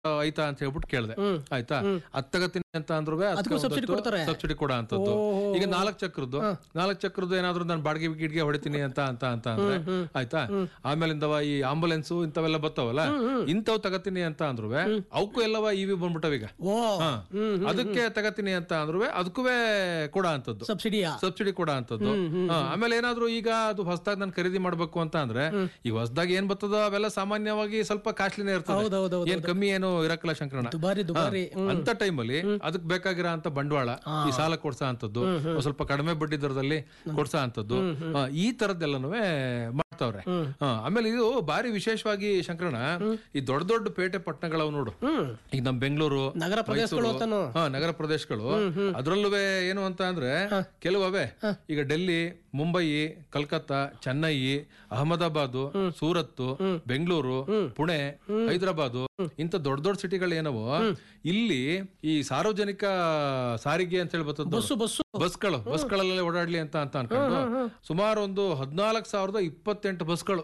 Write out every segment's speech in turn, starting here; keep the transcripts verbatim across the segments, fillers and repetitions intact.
ಆಯ್ತಾ ಅಂತ ಹೇಳ್ಬಿಟ್ಟು ಕೇಳಿದೆ. ಆಯ್ತಾ, ಅದ್ ತಗತೀನಿ ಅಂತ ಅಂದ್ರು ಸಬ್ಸಿಡಿ ಕೊಡ ಅಂತದ್ದು. ಈಗ ನಾಲ್ಕ್ ಚಕ್ರದ್ದು ನಾಲ್ಕ್ ಚಕ್ರದ್ದು ಏನಾದ್ರು ನಾನು ಬಾಡಿಗೆ ಗಿಡ್ಗೆ ಹೊಡಿತೀನಿ ಅಂತ ಅಂತ ಅಂತ ಅಂದ್ರೆ ಆಯ್ತಾ, ಆಮೇಲಿಂದವ ಈ ಆಂಬುಲೆನ್ಸ್ ಇಂಥವೆಲ್ಲ ಬರ್ತಾವಲ್ಲ, ಇಂಥವ್ ತಗತೀನಿ ಅಂತ ಅಂದ್ರು ಅವಕ್ಕೂ ಎಲ್ಲವ ಇವಿ ಬಂದ್ಬಿಟ್ಟವೀಗ. ಅದಕ್ಕೆ ತಗತೀನಿ ಅಂತ ಅಂದ್ರು ಅದಕ್ಕೂ ಕೊಡ ಅಂತದ್ದು, ಸಬ್ಸಿಡಿ ಸಬ್ಸಿಡಿ ಕೊಡ ಅಂತದ್ದು. ಆಮೇಲೆ ಏನಾದ್ರು ಈಗ ಅದು ಹೊಸದಾಗಿ ನಾನು ಖರೀದಿ ಮಾಡ್ಬೇಕು ಅಂತ ಅಂದ್ರೆ ಈಗ ಹೊಸದಾಗಿ ಏನ್ ಬರ್ತದೋ ಅವೆಲ್ಲ ಸಾಮಾನ್ಯವಾಗಿ ಸ್ವಲ್ಪ ಕಾಸ್ಟ್ಲಿನೇ ಇರ್ತದೆ, ಏನ್ ಕಮ್ಮಿ ಏನು ಇರಕ್ಕಲ್ಲ ಶಂಕರಣ್ಣ. ಅಂತ ಟೈಮಲ್ಲಿ ಅದಕ್ಕೆ ಬೇಕಾಗಿರೋ ಅಂತ ಬಂಡವಾಳ, ಈ ಸಾಲ ಕೊಡ್ಸೋ ಅಂತದ್ದು, ಸ್ವಲ್ಪ ಕಡಿಮೆ ಬಡ್ಡಿ ದರದಲ್ಲಿ ಕೊಡ್ಸೋ ಅಂತದ್ದು, ಈ ತರದ್ದೆಲ್ಲನೂ ಮಾಡ್ತಾವ್ರೆ. ಆಮೇಲೆ ಇದು ಬಾರಿ ವಿಶೇಷವಾಗಿ ಶಂಕರಣ್ಣ, ಈ ದೊಡ್ಡ ದೊಡ್ಡ ಪೇಟೆ ಪಟ್ಟಣಗಳವ್ ನೋಡು, ಈಗ ನಮ್ ಬೆಂಗಳೂರು ನಗರ ಪ್ರದೇಶಗಳು ನಗರ ಪ್ರದೇಶಗಳು ಅದ್ರಲ್ಲೂ ಏನು ಅಂತ ಅಂದ್ರೆ ಕೆಲವೇ ಈಗ ಡೆಲ್ಲಿ, ಮುಂಬೈ, ಕಲ್ಕತ್ತಾ, ಚೆನ್ನೈ, ಅಹಮದಾಬಾದ್, ಸೂರತ್, ಬೆಂಗಳೂರು, ಪುಣೆ, ಹೈದರಾಬಾದ್ ಇಂತ ದೊಡ್ಡ ದೊಡ್ಡ ಸಿಟಿಗಳು ಏನವೋ ಇಲ್ಲಿ ಈ ಸಾರ್ವಜನಿಕ ಸಾರಿಗೆ ಅಂತ ಹೇಳಿ ಬರ್ತದೆ, ಬಸ್ಗಳು ಬಸ್ಗಳಲ್ಲೇ ಓಡಾಡ್ಲಿ ಅಂತ ಅಂತ ಅನ್ಕೊಂಡು ಸುಮಾರು ಒಂದು ಹದಿನಾಲ್ಕು ಸಾವಿರದ ಇಪ್ಪತ್ತೆಂಟು ಬಸ್ಗಳು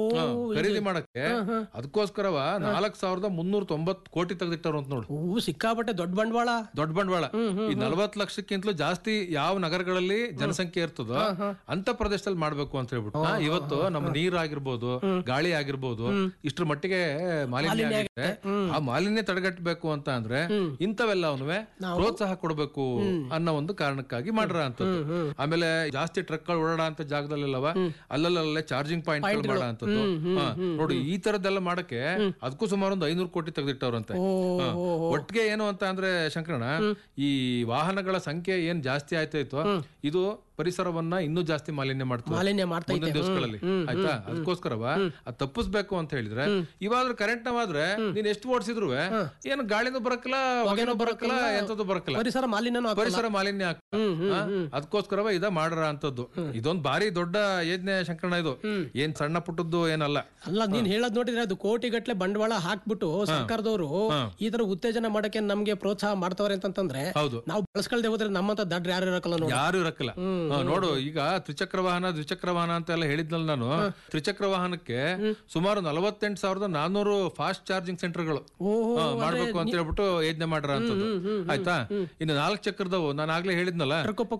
ಖರೀದಿ ಮಾಡಕ್ಕೆ ಅದಕ್ಕೋಸ್ಕರವ ನಾಲ್ಕ್ ಸಾವಿರದ ಮುನ್ನೂರ ತೊಂಬತ್ ಕೋಟಿ ತೆಗೆದಿಟ್ಟವ್ರು ಅಂತ ನೋಡು. ಸಿಕ್ಕಾಪಟ್ಟೆ ದೊಡ್ಡ ಬಂಡವಾಳ ದೊಡ್ಡ ಬಂಡವಾಳ. ಈ ನಲ್ವತ್ ಲಕ್ಷಕ್ಕಿಂತಲೂ ಜಾಸ್ತಿ ಯಾವ ನಗರಗಳಲ್ಲಿ ಜನಸಂಖ್ಯೆ ಇರ್ತದೋ ಅಂತ ಪ್ರದೇಶದಲ್ಲಿ ಮಾಡ್ಬೇಕು ಅಂತ ಹೇಳ್ಬಿಟ್ಟು ಇವತ್ತು ನಮ್ಮ ನೀರ್ ಆಗಿರ್ಬೋದು, ಗಾಳಿ ಆಗಿರ್ಬೋದು, ಇಷ್ಟ್ರ ಮಟ್ಟಿಗೆ ಮಾಲಿನ್ಯ ಆಗಿದೆ. ಆ ಮಾಲಿನ್ಯ ತಡೆಗಟ್ಟಬೇಕು ಅಂತ ಅಂದ್ರೆ ಇಂಥವೆಲ್ಲವನ್ನುವೆ ಪ್ರೋತ್ಸಾಹ ಕೊಡಬೇಕು ಅನ್ನೋ ಒಂದು ಕಾರಣಕ್ಕಾಗಿ ಮಾಡ್ರ ಅಂತದ್ದು. ಆಮೇಲೆ ಜಾಸ್ತಿ ಟ್ರಕ್ ಗಳು ಓಡಾಡ ಅಂತ ಜಾಗದಲ್ಲೆಲ್ಲವ ಅಲ್ಲಲ್ಲೇ ಚಾರ್ಜಿಂಗ್ ಪಾಯಿಂಟ್ ಮಾಡ ಅಂತದ್ದು. ನೋಡಿ ಈ ತರದ್ದೆಲ್ಲ ಮಾಡಕ್ಕೆ ಅದಕ್ಕೂ ಸುಮಾರು ಒಂದು ಐನೂರು ಕೋಟಿ ತೆಗೆದಿಟ್ಟವ್ರಂತೆ. ಒಟ್ಟಿಗೆ ಏನು ಅಂತ ಅಂದ್ರೆ ಶಂಕರಣ್ಣ, ಈ ವಾಹನಗಳ ಸಂಖ್ಯೆ ಏನ್ ಜಾಸ್ತಿ ಆಯ್ತಾಯ್ತೋ ಇದು ಪರಿಸರವನ್ನ ಇನ್ನೂ ಜಾಸ್ತಿ ಮಾಲಿನ್ಯ ಮಾಡ್ತದೆ ಮಾಲಿನ್ಯ ಮಾಡ್ತಾ ಮುಂದಿನ ದಿವಸಗಳಲ್ಲಿ. ಆಯ್ತಾ, ಅದಕ್ಕೋಸ್ಕರವ ಅದ್ ತಪ್ಪಿಸ್ಬೇಕು ಅಂತ ಹೇಳಿದ್ರೆ ಇವಾದ್ರೂ ಕರೆಂಟ್ ನಾವಾದ್ರೆ ನೀನ್ ಎಷ್ಟು ಓಡಿಸಿದ್ರು ಏನು ಗಾಳಿನೂ ಬರಕಲ್ಲ, ಹೊಗೆನೂ ಬರಕಲ್ಲ, ಎಂತದ್ದು ಬರಕಲ್ಲ, ಪರಿಸರ ಮಾಲಿನ್ಯ ಪರಿಸರ ಮಾಲಿನ್ಯ ಆಗ್ತದೆ. ಅದಕ್ಕೋಸ್ಕರವ ಇದ ಮಾಡ್ರ ಅಂತದ್ದು. ಇದೊಂದ್ ಬಾರಿ ದೊಡ್ಡ ಯೋಜನೆ ಶಂಕರಣ್ಣ, ಇದು ಏನ್ ಸಣ್ಣ ಪುಟ್ಟದ್ದು ಏನಲ್ಲ. ಅಲ್ಲ, ನೀನ್ ಹೇಳದ್ ನೋಡಿದ್ರೆ ಅದು ಕೋಟಿ ಗಟ್ಲೆ ಬಂಡವಾಳ ಹಾಕ್ಬಿಟ್ಟು ಸರ್ಕಾರದವರು ಈ ತರ ಉತ್ತೇಜನ ಮಾಡಕ್ಕೆ ನಮ್ಗೆ ಪ್ರೋತ್ಸಾಹ ಮಾಡ್ತವ್ರೆ ಅಂತಂದ್ರೆ ನಾವು ಬಳಸ್ಕೊಳ್ದೆ ಹೋದ್ರೆ ನಮ್ಮಂತ ದಡ್ರ ಯಾರು ಇರಕಲ್ಲ, ಯಾರು ಇರಕಲ್ಲ. ನೋಡು, ಈಗ ತ್ರಿಚಕ್ರ ವಾಹನ ದ್ವಿಚಕ್ರ ವಾಹನ ಅಂತ ಎಲ್ಲ ಹೇಳಿದ್ನಲ್ಲ ನಾನು, ತ್ರಿಚಕ್ರ ವಾಹನಕ್ಕೆ ಸುಮಾರು ನಲವತ್ತೆಂಟು ಸಾವಿರದ ನಾನೂರು ಫಾಸ್ಟ್ ಚಾರ್ಜಿಂಗ್ ಸೆಂಟರ್ಗಳು ಮಾಡ್ಬೇಕು ಅಂತ ಹೇಳ್ಬಿಟ್ಟು ಯೋಜನೆ ಮಾಡ್ರ ಅಂತದ್ದು. ಆಯ್ತಾ, ಇನ್ನು ನಾಲ್ಕು ಚಕ್ರದವು ನಾನು ಆಗ್ಲೇ ಹೇಳಿದ್ನಲ್ಲ,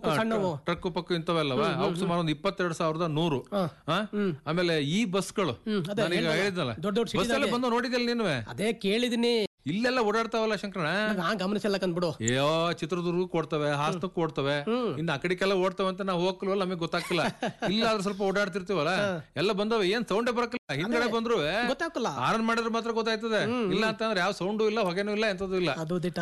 ಟ್ರಕ್ ಪಕ್ಕು ಇಂಥವೆಲ್ಲವ ಅವ್ರು ಸುಮಾರು ಒಂದು ಇಪ್ಪತ್ತೆರಡು ಸಾವಿರದ ನೂರು. ಆಮೇಲೆ ಈ ಬಸ್ಗಳು ನಾನೀಗ ಹೇಳಿದ್ನಲ್ಲ, ಬಸ್ ಎಲ್ಲ ಬಂದು ನೋಡಿದ್ಯಲ್ಲ ನೀನು? ಅದೇ ಕೇಳಿದೀನಿ. ಇಲ್ಲೆಲ್ಲ ಓಡಾಡ್ತಾವಲ್ಲ ಶಂಕರಣ್ಣ, ಗಮನಿಸಲ್ಲ ಕಂದ್ಬಿಡು. ಅಯ್ಯೋ, ಚಿತ್ರದುರ್ಗ ಕೊಡ್ತವೆ, ಹಾಸನಕ್ಕೂ ಓಡ್ತವೆ, ಇನ್ನು ಆ ಕಡೆಗೆಲ್ಲ ಓಡ್ತವೆ ಅಂತ ನಾವು ಹೋಗ್ಲವಲ್ಲ, ನಮಗೆ ಗೊತ್ತಾಗ್ತಿಲ್ಲ. ಇಲ್ಲ ಆದ್ರೆ ಸ್ವಲ್ಪ ಓಡಾಡ್ತಿರ್ತೀವಲ್ಲ, ಎಲ್ಲ ಬಂದವ ಏನ್ ಸೌಂಡೇ ಬರಕಲ್ಲ. ಹಿಂದ್ಗಡೆ ಬಂದ್ರು ಗೊತ್ತಾಗಲ್ಲ, ಆರನ್ ಮಾಡಿದ್ರೆ ಮಾತ್ರ ಗೊತ್ತಾಯ್ತದೆ. ಇಲ್ಲ ಅಂತಂದ್ರೆ ಯಾವ ಸೌಂಡು ಇಲ್ಲ, ಹೊಗೆನೂ ಇಲ್ಲ, ಎಂತದ್ದು ಇಲ್ಲ.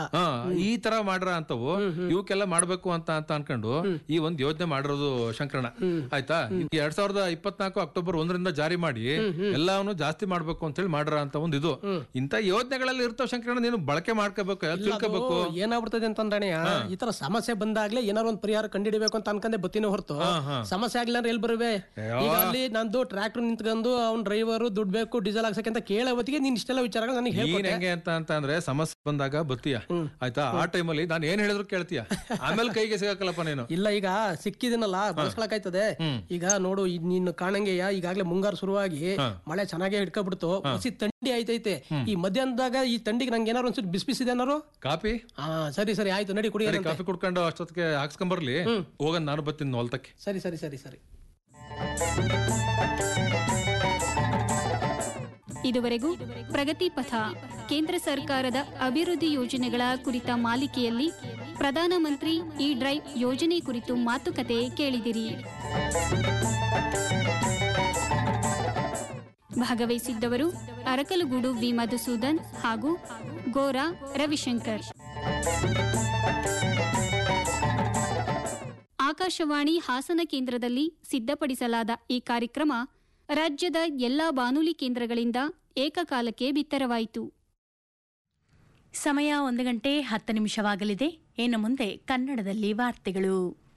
ಈ ತರ ಮಾಡ್ರ ಅಂತವು ಇವಕ್ಕೆಲ್ಲ ಮಾಡ್ಬೇಕು ಅಂತ ಅಂತ ಅನ್ಕೊಂಡು ಈ ಒಂದ್ ಯೋಜನೆ ಮಾಡಿರೋದು ಶಂಕರಣ್ಣ. ಆಯ್ತಾ, ಎರಡ್ ಸಾವಿರದ ಇಪ್ಪತ್ನಾಲ್ಕು ಅಕ್ಟೋಬರ್ ಒಂದರಿಂದ ಜಾರಿ ಮಾಡಿ ಎಲ್ಲಾನು ಜಾಸ್ತಿ ಮಾಡ್ಬೇಕು ಅಂತ ಹೇಳಿ ಮಾಡ್ರ ಅಂತ ಒಂದ್ ಇದು. ಇಂತ ಯೋಜನೆಗಳಲ್ಲಿ ಇರ್ತಾವ ಶಂಕರಣ್ಣ, ನೀನು ಬಳಕೆ ಮಾಡ್ಕೋಬೇಕು, ತಿಳ್ಕೋಬೇಕು. ಏನಾಗ್ಬಿಡ್ತದೆ ಅಂತಂದ್ರೆ ಈ ತರ ಸಮಸ್ಯೆ ಬಂದಾಗ್ಲೇ ಏನಾರು ಒಂದ್ ಪರಿಹಾರ ಕಂಡಿಡಿಬೇಕು ಅಂತ ಅನ್ಕೊಂಡೆ ಬತ್ತೀನಿ ಹೊರತು ಸಮಸ್ಯೆ ಆಗ್ಲಿಲ್ಲ ಅಂದ್ರೆ ಎಲ್ಲಿ ಬರುವೆ. ಈಗ ಅಲ್ಲಿ ನಂದು ಟ್ರ್ಯಾಕ್ಟರ್ ನಿಂತ್ಕೊಂಡು ಅವ್ನ್ ಡ್ರೈವರ್ ದುಡ್ಡು ಬೇಕು ಡೀಸೆಲ್ ಹಾಕ್ಸಕ್ಕೆ ಅಂತ ಕೇಳೋ ಹೊತ್ತಿಗೆ ನೀನ್ ಇಷ್ಟೆಲ್ಲ ವಿಚಾರಗಳು ನನಗೆ ಹೇಳ್ತೀನಿ. ಹೆಂಗೆ ಅಂತ ಅಂತಂದ್ರೆ ಸಮಸ್ಯೆ ಬಂದಾಗ ಬತ್ತೀಯ, ಆಯ್ತಾ, ಆ ಟೈಮಲ್ಲಿ ನಾನು ಏನ್ ಹೇಳಿದ್ರು ಕೇಳ್ತೀಯ, ಆಮೇಲೆ ಕೈಗೆ ಸಿಗಕ್ಕಲ್ಲಪ್ಪ ನೀನು. ಇಲ್ಲ, ಈಗ ಸಿಕ್ಕಿದಿನಲ್ಲ ಬಳಸ್ಕೊಳಕಾಯ್ತದೆ. ಈಗ ನೋಡು, ನೀನು ಕಾಣಂಗೆಯ ಈಗಾಗ್ಲೇ ಮುಂಗಾರು ಶುರುವಾಗಿ ಮಳೆ ಚೆನ್ನಾಗಿ ಹಿಡ್ಕೊಬಿಡ್ತು, ಹಸಿ ಥಂಡಿ ಆಯ್ತೈತೆ. ಈ ಮಧ್ಯಾಹ್ನದಾಗ ಈ ಥಂಡಿಗೆ ನಂಗೆ ಏನಾರು ಒಂದ್ಸಲ ಬಿಸಿ ಬಿಸಿದೆ ಏನಾರು ಕಾಫಿ. ಹಾ ಸರಿ ಸರಿ ಆಯ್ತು, ನಡಿ ಕುಡಿ. ಕಾಫಿ ಕುಡ್ಕೊಂಡು ಅಷ್ಟೊತ್ತಿಗೆ ಹಾಕ್ಸ್ಕೊಂಬರ್ಲಿ, ಹೋಗನ್ ನಾನು ಬರ್ತೀನಿ ಹೊಲ್ತಕ್ಕೆ. ಸರಿ ಸರಿ ಸರಿ ಸರಿ. ಇದುವರೆಗೂ ಪ್ರಗತಿ ಪಥ ಕೇಂದ್ರ ಸರ್ಕಾರದ ಅಭಿವೃದ್ಧಿ ಯೋಜನೆಗಳ ಕುರಿತ ಮಾಲಿಕೆಯಲ್ಲಿ ಪ್ರಧಾನಮಂತ್ರಿ ಇ ಡ್ರೈವ್ ಯೋಜನೆ ಕುರಿತು ಮಾತುಕತೆ ಕೇಳಿದಿರಿ. ಭಾಗವಹಿಸಿದ್ದವರು ಅರಕಲಗೂಡು ವಿ ಮಧುಸೂದನ್ ಹಾಗೂ ಗೋರಾ ರವಿಶಂಕರ್. ಆಕಾಶವಾಣಿ ಹಾಸನ ಕೇಂದ್ರದಲ್ಲಿ ಸಿದ್ಧಪಡಿಸಲಾದ ಈ ಕಾರ್ಯಕ್ರಮ ರಾಜ್ಯದ ಎಲ್ಲಾ ಬಾನುಲಿ ಕೇಂದ್ರಗಳಿಂದ ಏಕಕಾಲಕ್ಕೆ ಬಿತ್ತರವಾಯಿತು. ಸಮಯ ಒಂದು ಗಂಟೆ ಹತ್ತು ನಿಮಿಷವಾಗಲಿದೆ. ಇನ್ನು ಮುಂದೆ ಕನ್ನಡದಲ್ಲಿ ವಾರ್ತೆಗಳು.